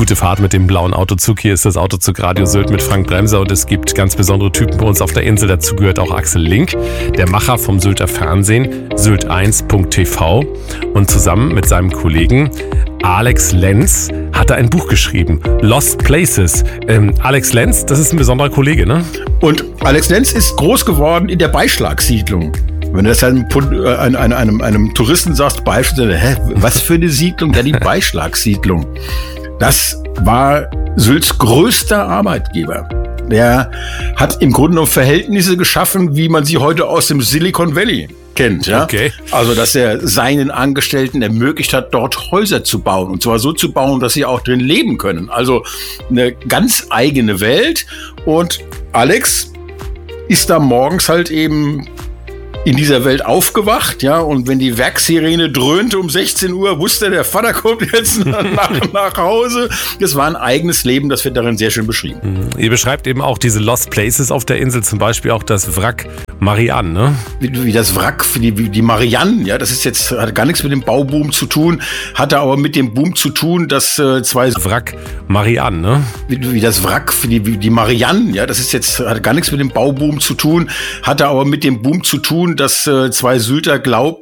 Gute Fahrt mit dem blauen Autozug. Hier ist das Autozug Radio Sylt mit Frank Bremser und es gibt ganz besondere Typen bei uns auf der Insel. Dazu gehört auch Axel Link, der Macher vom Sylter Fernsehen, sylt1.tv, und zusammen mit seinem Kollegen Alex Lenz hat er ein Buch geschrieben, Lost Places. Alex Lenz, das ist ein besonderer Kollege, ne? Und Alex Lenz ist groß geworden in der Beischlagssiedlung. Wenn du das einem Touristen sagst, beispielsweise, was für eine Siedlung? Ja, die Beischlagssiedlung. Das war Sylts größter Arbeitgeber. Der hat im Grunde genommen Verhältnisse geschaffen, wie man sie heute aus dem Silicon Valley kennt. Ja? Okay. Also, dass er seinen Angestellten ermöglicht hat, dort Häuser zu bauen. Und zwar so zu bauen, dass sie auch drin leben können. Also eine ganz eigene Welt. Und Alex ist da morgens halt eben in dieser Welt aufgewacht, ja, und wenn die Werkssirene dröhnte um 16 Uhr, wusste der Vater kommt jetzt nach Hause. Das war ein eigenes Leben, das wird darin sehr schön beschrieben. Ihr beschreibt eben auch diese Lost Places auf der Insel, zum Beispiel auch das Wrack Marianne, ne? Wie das Wrack, die Marianne, ja, das ist jetzt, hat gar nichts mit dem Bauboom zu tun, hatte aber mit dem Boom zu tun, dass zwei Wrack Marianne, ne? Wie das Wrack, die Marianne, ja, das ist jetzt, hat gar nichts mit dem Bauboom zu tun, hatte aber mit dem Boom zu tun, dass zwei Sylter glaubten,